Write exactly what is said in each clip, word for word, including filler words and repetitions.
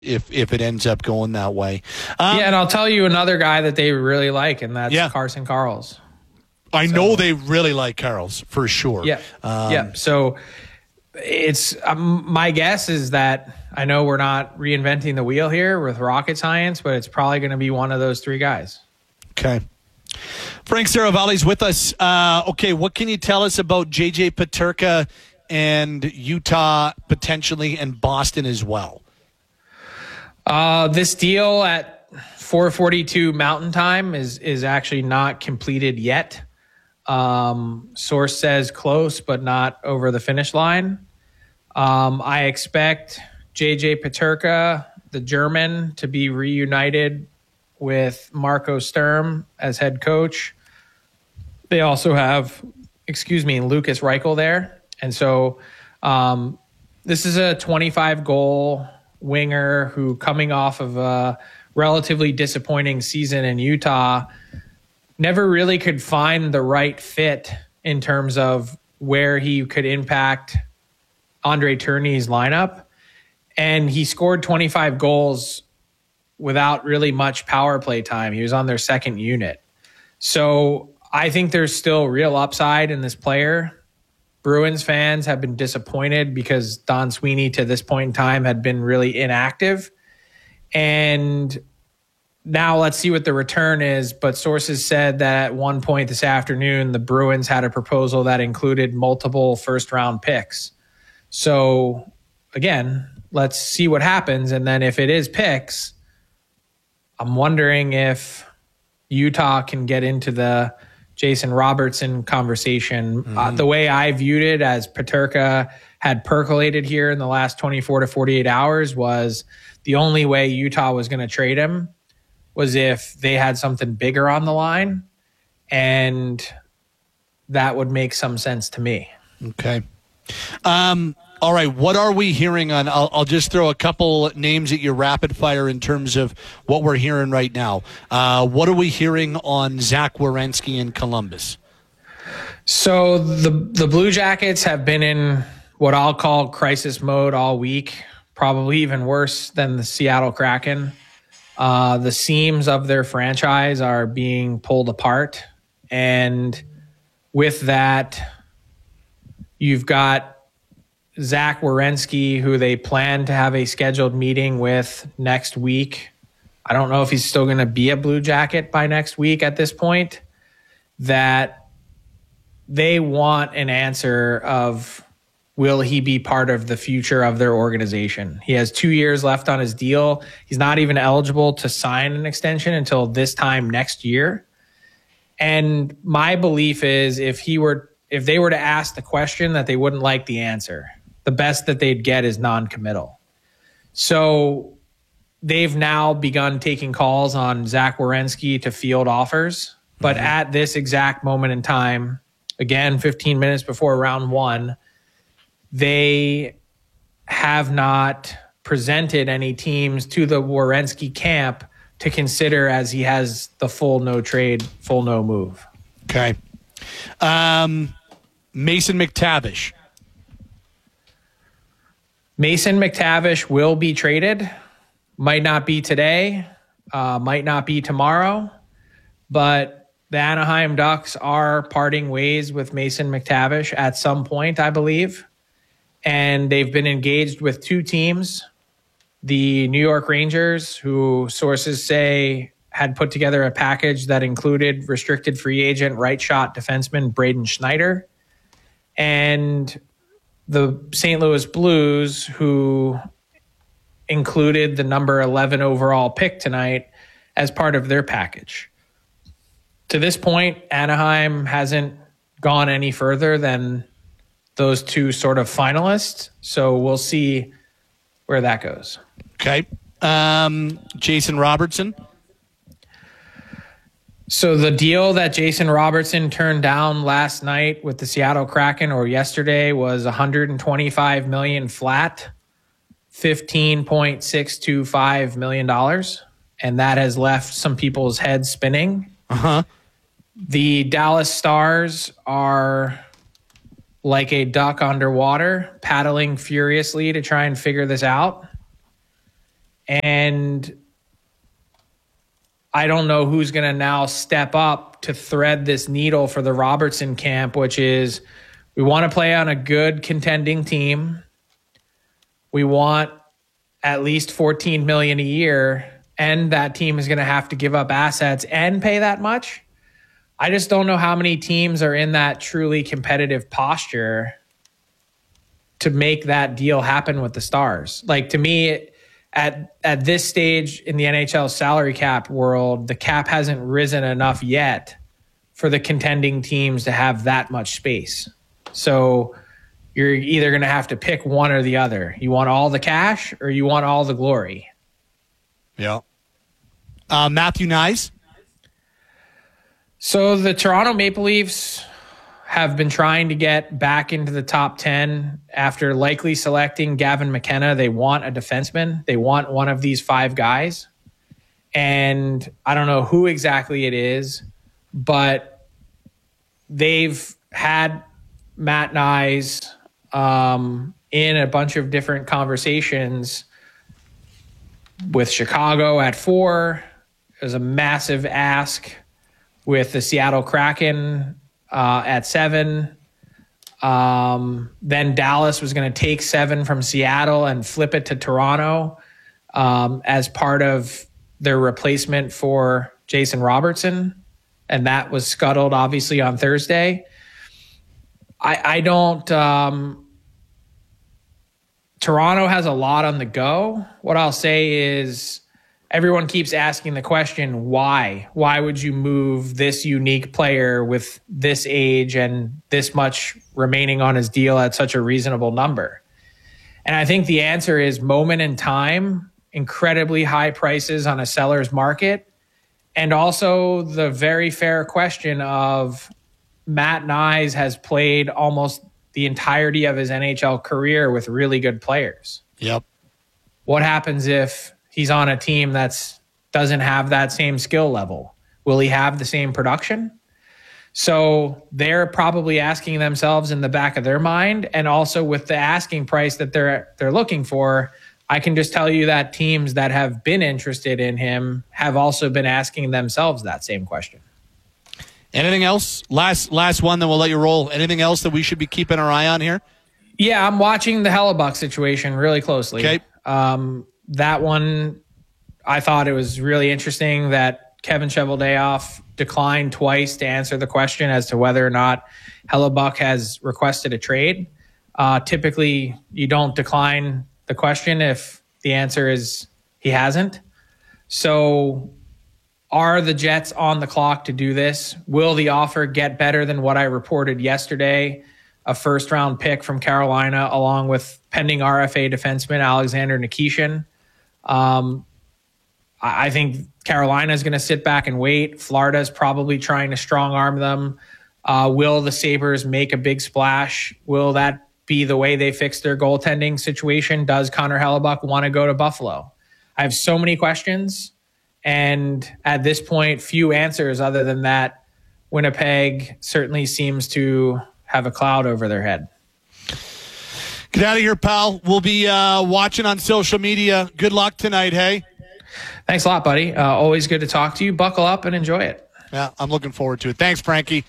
if if it ends up going that way. Um, yeah, and I'll tell you another guy that they really like, and that's yeah. Carson Karls. I so, know they really like Karls for sure. Yeah, um, yeah. So it's um, my guess is that I know we're not reinventing the wheel here with rocket science, but it's probably going to be one of those three guys. Okay. Frank Seravalli's with us. Uh, okay, what can you tell us about J J Peterka and Utah potentially and Boston as well? Uh, this deal at four forty-two Mountain Time is is actually not completed yet. Um, source says close, but not over the finish line. Um, I expect J J Peterka, the German, to be reunited with Marco Sturm as head coach. They also have, excuse me, Lucas Reichel there. And so um, this is a twenty-five goal winger who, coming off of a relatively disappointing season in Utah, never really could find the right fit in terms of where he could impact Andre Tourigny's lineup. And he scored twenty-five goals without really much power play time. He was on their second unit. So I think there's still real upside in this player. Bruins fans have been disappointed because Don Sweeney to this point in time had been really inactive. And now let's see what the return is. But sources said that at one point this afternoon, the Bruins had a proposal that included multiple first round picks. So again, let's see what happens. And then if it is picks, I'm wondering if Utah can get into the Jason Robertson conversation. Mm-hmm. Uh, the way I viewed it, as Peterka had percolated here in the last twenty-four to forty-eight hours, was the only way Utah was going to trade him was if they had something bigger on the line, and that would make some sense to me. Okay. Um, all right. What are we hearing on? I'll, I'll just throw a couple names at you rapid fire in terms of what we're hearing right now. Uh, what are we hearing on Zach Werenski in Columbus? So the the Blue Jackets have been in what I'll call crisis mode all week, probably even worse than the Seattle Kraken. Uh, the seams of their franchise are being pulled apart. And with that, you've got Zach Werenski, who they plan to have a scheduled meeting with next week. I don't know if he's still going to be a Blue Jacket by next week at this point. That they want an answer of, will he be part of the future of their organization? He has two years left on his deal. He's not even eligible to sign an extension until this time next year. And my belief is if he were, if they were to ask the question, that they wouldn't like the answer. The best that they'd get is non-committal. So they've now begun taking calls on Zach Werenski to field offers. But mm-hmm. at this exact moment in time, again, fifteen minutes before round one, they have not presented any teams to the Werenski camp to consider, as he has the full no trade, full no move. Okay. Um, Mason McTavish. Mason McTavish will be traded. Might not be today, uh, might not be tomorrow, but the Anaheim Ducks are parting ways with Mason McTavish at some point, I believe. And they've been engaged with two teams, the New York Rangers, who sources say had put together a package that included restricted free agent right shot defenseman Braden Schneider, and the Saint Louis Blues, who included the number eleven overall pick tonight as part of their package. To this point, Anaheim hasn't gone any further than those two sort of finalists. So we'll see where that goes. Okay. Um, Jason Robertson. So the deal that Jason Robertson turned down last night with the Seattle Kraken, or yesterday, was one hundred twenty-five million dollars flat, fifteen point six two five million dollars. And that has left some people's heads spinning. Uh-huh. The Dallas Stars are like a duck underwater, paddling furiously to try and figure this out. And I don't know who's going to now step up to thread this needle for the Robertson camp, which is we want to play on a good contending team. We want at least fourteen million dollars a year, and that team is going to have to give up assets and pay that much. I just don't know how many teams are in that truly competitive posture to make that deal happen with the Stars. Like, to me, at at this stage in the N H L salary cap world, the cap hasn't risen enough yet for the contending teams to have that much space. So you're either going to have to pick one or the other. You want all the cash or you want all the glory. Yeah. Uh, Matthew Knies. So the Toronto Maple Leafs have been trying to get back into the top ten after likely selecting Gavin McKenna. They want a defenseman. They want one of these five guys. And I don't know who exactly it is, but they've had Matt Knies um, in a bunch of different conversations with Chicago at four. It was a massive ask with the Seattle Kraken uh, at seven. Um, then Dallas was going to take seven from Seattle and flip it to Toronto um, as part of their replacement for Jason Robertson. And that was scuttled, obviously, on Thursday. I, I don't... Um, Toronto has a lot on the go. What I'll say is everyone keeps asking the question, why? Why would you move this unique player with this age and this much remaining on his deal at such a reasonable number? And I think the answer is moment in time, incredibly high prices on a seller's market, and also the very fair question of Matt Knies has played almost the entirety of his N H L career with really good players. Yep. What happens if he's on a team that's doesn't have that same skill level? Will he have the same production? So they're probably asking themselves in the back of their mind, and also with the asking price that they're they're looking for, I can just tell you that teams that have been interested in him have also been asking themselves that same question. Anything else? Last last one, then we'll let you roll. Anything else that we should be keeping our eye on here? Yeah, I'm watching the Hellebuck situation really closely. Okay. Um, that one, I thought it was really interesting that Kevin Cheveldayoff declined twice to answer the question as to whether or not Hellebuck has requested a trade. Uh, typically, you don't decline the question if the answer is he hasn't. So are the Jets on the clock to do this? Will the offer get better than what I reported yesterday? A first-round pick from Carolina, along with pending R F A defenseman Alexander Nikishin. Um, I think Carolina is going to sit back and wait. Florida's probably trying to strong-arm them. Uh, will the Sabres make a big splash? Will that be the way they fix their goaltending situation? Does Connor Hellebuck want to go to Buffalo? I have so many questions. And at this point, few answers other than that. Winnipeg certainly seems to have a cloud over their head. Get out of here, pal. We'll be uh, watching on social media. Good luck tonight, hey? Thanks a lot, buddy. Uh, always good to talk to you. Buckle up and enjoy it. Yeah, I'm looking forward to it. Thanks, Frankie.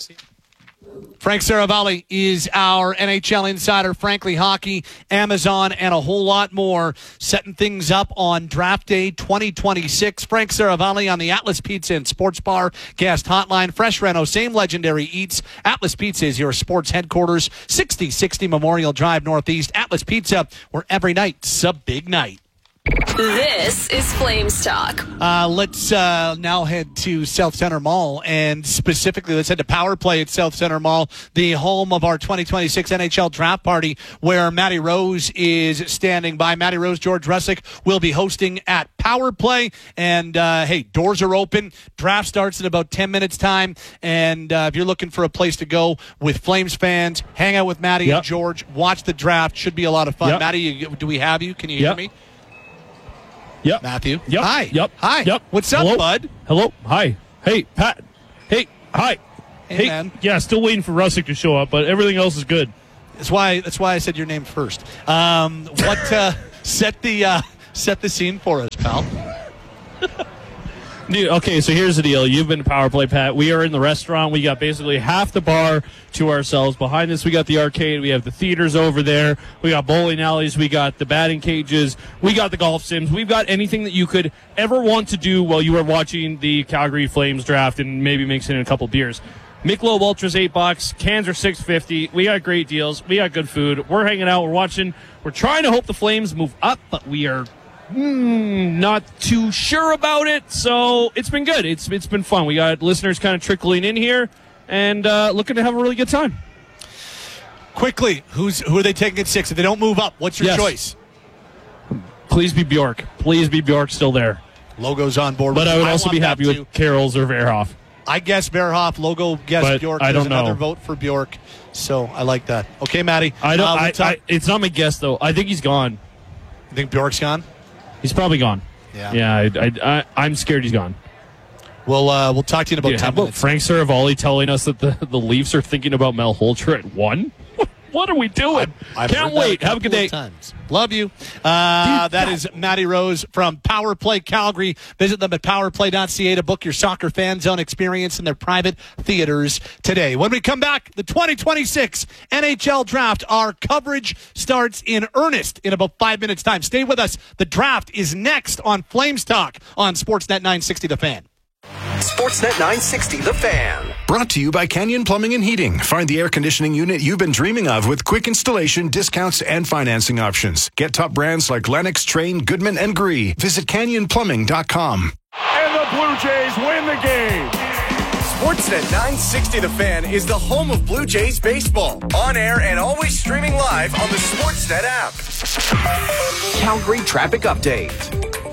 Frank Saravalli is our N H L insider. Frankly Hockey, Amazon, and a whole lot more. Setting things up on Draft Day twenty twenty-six. Frank Saravalli on the Atlas Pizza and Sports Bar guest hotline. Fresh Reno, same legendary eats. Atlas Pizza is your sports headquarters. sixty sixty Memorial Drive Northeast. Atlas Pizza, where every night's a big night. This is Flames Talk. Uh, let's uh, now head to South Center Mall, and specifically let's head to Power Play at South Center Mall, the home of our twenty twenty-six N H L Draft Party, where Matty Rose is standing by. Matty Rose, George Russick will be hosting at Power Play, and uh, hey, doors are open. Draft starts in about ten minutes time, and uh, if you're looking for a place to go with Flames fans, hang out with Matty yep. and George, watch the draft. Should be a lot of fun. Yep. Matty, do we have you? Can you yep. hear me? Yep. Matthew. Yep. Hi. Yep. Hi. Yep. What's up, Hello? bud? Hello. Hi. Hey, Pat. Hey. Hi. Hey, hey. man. Yeah, still waiting for Russick to show up, but everything else is good. That's why. That's why I said your name first. Um, what uh, set the uh, Set the scene for us, pal. Dude, okay, so here's the deal. You've been to Power Play, Pat. We are in the restaurant. We got basically half the bar to ourselves. Behind us, we got the arcade. We have the theaters over there. We got bowling alleys. We got the batting cages. We got the golf sims. We've got anything that you could ever want to do while you are watching the Calgary Flames draft and maybe mixing in a couple beers. Michelob Ultra's eight bucks. Cans are six fifty. We got great deals. We got good food. We're hanging out. We're watching. We're trying to hope the Flames move up, but we are Mm, not too sure about it, so it's been good. It's it's been fun. We got listeners kind of trickling in here and uh, looking to have a really good time. Quickly, who's who are they taking at six? If they don't move up, what's your Yes. choice? Please be Bjork. Please be Bjork still there. Logo's on board. But I would also want be that happy too. with Carol's or Verhoff. I guess Verhoff. Logo guess But Bjork. I There's don't another know. vote for Bjork, so I like that. Okay, Maddie. I don't. Uh, we'll I, talk- I, it's not my guess though. I think he's gone. you think Bjork's gone? He's probably gone. Yeah. Yeah. I, I, I, I'm scared he's gone. We'll uh, we'll talk to you in about Dude, how ten about minutes. Frank Saravalli telling us that the, the Leafs are thinking about Mel Holter at one? What are we doing? I've Can't heard that wait. a Have a good couple day. of times. Love you. Uh, that is Maddie Rose from Power Play Calgary. Visit them at power play dot c a to book your soccer fan zone experience in their private theaters today. When we come back, the twenty twenty-six N H L Draft, our coverage starts in earnest in about five minutes' time. Stay with us. The draft is next on Flames Talk on Sportsnet nine sixty The Fan. Sportsnet nine sixty The Fan. Brought to you by Canyon Plumbing and Heating. Find the air conditioning unit you've been dreaming of with quick installation, discounts, and financing options. Get top brands like Lennox, Train, Goodman, and Gree. Visit canyon plumbing dot com. And the Blue Jays win the game. Sportsnet nine sixty The Fan is the home of Blue Jays baseball. On air and always streaming live on the Sportsnet app. Calgary traffic update.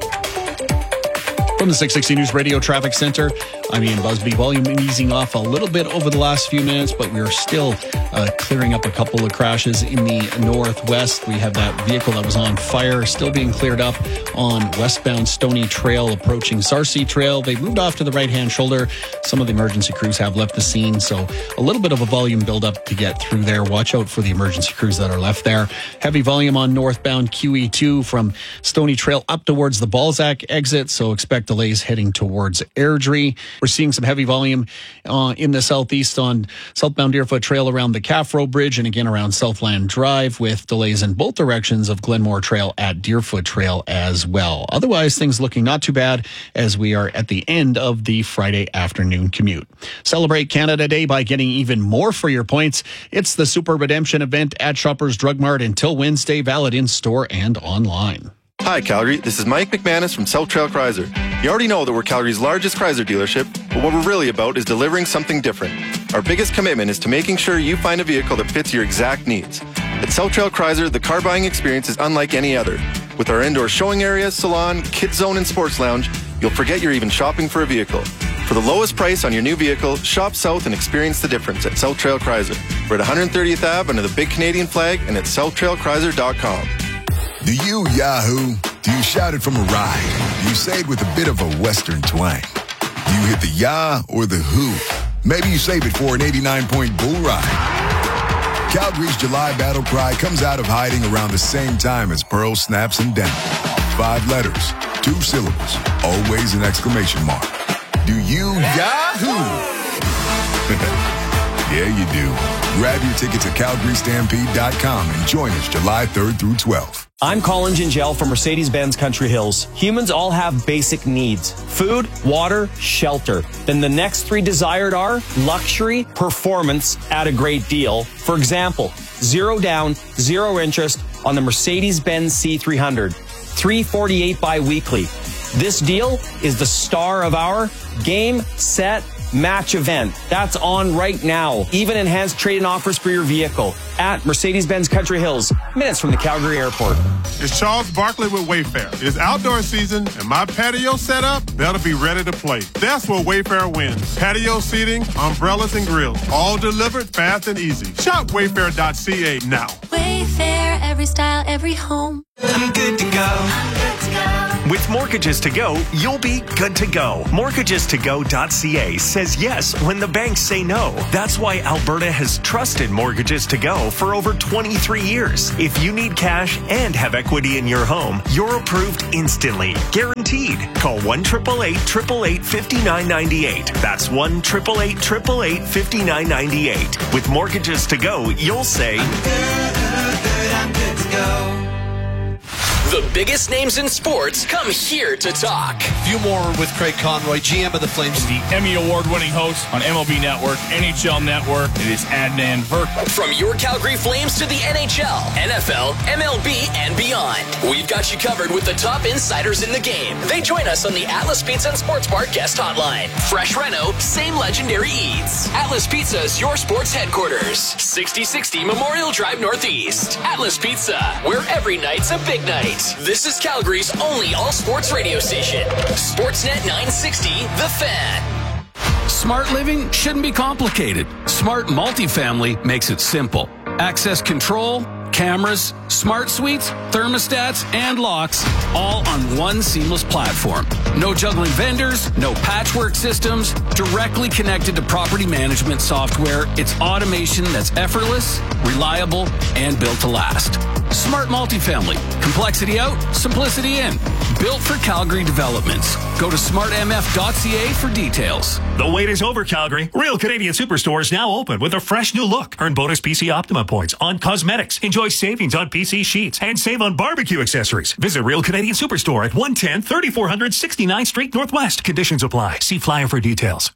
From the six sixty News Radio Traffic Center, I'm Ian Busby. Volume easing off a little bit over the last few minutes, but we're still uh, clearing up a couple of crashes in the northwest. We have that vehicle that was on fire still being cleared up on westbound Stony Trail approaching Sarcee Trail. They moved off to the right-hand shoulder. Some of the emergency crews have left the scene, so a little bit of a volume buildup to get through there. Watch out for the emergency crews that are left there. Heavy volume on northbound Q E two from Stony Trail up towards the Balzac exit, so expect delays heading towards Airdrie. We're seeing some heavy volume uh, in the southeast on southbound Deerfoot Trail around the Caffro Bridge and again around Southland Drive, with delays in both directions of Glenmore Trail at Deerfoot Trail as well. Otherwise, things looking not too bad as we are at the end of the Friday afternoon commute. Celebrate Canada Day by getting even more for your points. It's the Super Redemption event at Shoppers Drug Mart until Wednesday, valid in store and online. Hi, Calgary. This is Mike McManus from South Trail Chrysler. You already know that we're Calgary's largest Chrysler dealership, but what we're really about is delivering something different. Our biggest commitment is to making sure you find a vehicle that fits your exact needs. At South Trail Chrysler, the car buying experience is unlike any other. With our indoor showing area, salon, kids zone, and sports lounge, you'll forget you're even shopping for a vehicle. For the lowest price on your new vehicle, shop south and experience the difference at South Trail Chrysler. We're at one hundred thirtieth Avenue under the big Canadian flag and at south trail chrysler dot com. Do you Yahoo? Do you shout it from a ride? Do you say it with a bit of a Western twang? Do you hit the Yah or the Who? Maybe you save it for an eighty-nine point bull ride. Calgary's July battle cry comes out of hiding around the same time as Pearl snaps and Denver. Five letters, two syllables, always an exclamation mark. Do you Yahoo? Yeah, you do. Grab your tickets at calgary stampede dot com and join us July third through twelfth. I'm Colin Gingell from Mercedes-Benz Country Hills. Humans all have basic needs: food, water, shelter. Then the next three desired are luxury, performance at a great deal. For example, zero down, zero interest on the Mercedes-Benz C three hundred, three forty-eight bi-weekly. This deal is the star of our Game, Set, Match event. That's on right now. Even enhanced trade-in offers for your vehicle at Mercedes-Benz Country Hills, minutes from the Calgary Airport. It's Charles Barkley with Wayfair. It's outdoor season, and my patio setup better be ready to play. That's where Wayfair wins. Patio seating, umbrellas, and grills, all delivered fast and easy. Shop wayfair dot c a now. Wayfair, every style, every home. I'm good to go. I'm good to go. With Mortgages to Go, you'll be good to go. mortgages to go dot c a says yes when the banks say no. That's why Alberta has trusted Mortgages to Go for over twenty-three years. If you need cash and have equity in your home, you're approved instantly. Guaranteed. Call one eight eight eight, eight eight eight, five nine nine eight. That's one eight eight eight, eight eight eight, five nine nine eight. With Mortgages to Go, you'll say, I'm good, good, I'm good to go. The biggest names in sports come here to talk. A few more with Craig Conroy, G M of the Flames. The Emmy Award-winning host on M L B Network, N H L Network. It is Adnan Virk. From your Calgary Flames to the N H L, N F L, M L B, and beyond, we've got you covered with the top insiders in the game. They join us on the Atlas Pizza and Sports Bar guest hotline. Fresh reno, same legendary eats. Atlas Pizza is your sports headquarters. sixty sixty Memorial Drive Northeast. Atlas Pizza, where every night's a big night. This is Calgary's only all-sports radio station. Sportsnet nine sixty, The Fan. Smart living shouldn't be complicated. Smart Multifamily makes it simple. Access control, cameras, smart suites, thermostats, and locks, all on one seamless platform. No juggling vendors, no patchwork systems, directly connected to property management software. It's automation that's effortless, reliable, and built to last. Smart Multifamily. Complexity out, simplicity in. Built for Calgary developments. Go to smart m f dot c a for details. The wait is over, Calgary. Real Canadian Superstore is now open with a fresh new look. Earn bonus P C Optima points on cosmetics. Enjoy savings on P C sheets and save on barbecue accessories. Visit Real Canadian Superstore at one ten, thirty-four hundred sixty-ninth Street Northwest. Conditions apply. See flyer for details.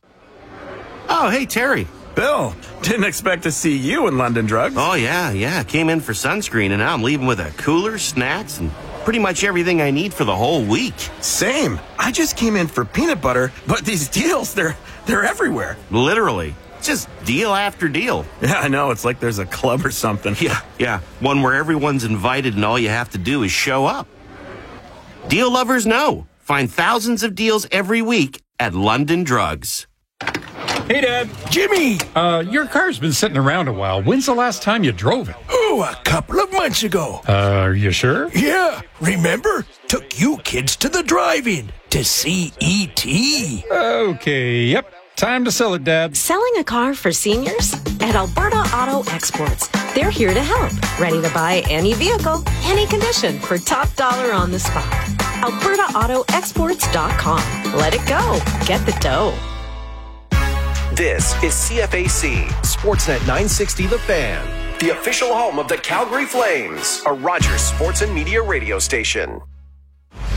Oh, hey, Terry. Bill, didn't expect to see you in London Drugs. Oh, yeah, yeah. Came in for sunscreen, and now I'm leaving with a cooler, snacks, and pretty much everything I need for the whole week. Same. I just came in for peanut butter, but these deals, they're they're everywhere. Literally. Just deal after deal. Yeah, I know. It's like there's a club or something. Yeah, yeah. One where everyone's invited and all you have to do is show up. Deal lovers know. Find thousands of deals every week at London Drugs. Hey, Dad. Jimmy! Uh, your car's been sitting around a while. When's the last time you drove it? Oh, a couple of months ago. Uh, are you sure? Yeah. Remember? Took you kids to the drive-in to see E T Okay, yep. Time to sell it, Dad. Selling a car for seniors? At Alberta Auto Exports. They're here to help. Ready to buy any vehicle, any condition for top dollar on the spot. Alberta Auto Exports dot com. Let it go. Get the dough. This is C F A C, Sportsnet nine sixty The Fan, the official home of the Calgary Flames, a Rogers Sports and Media radio station.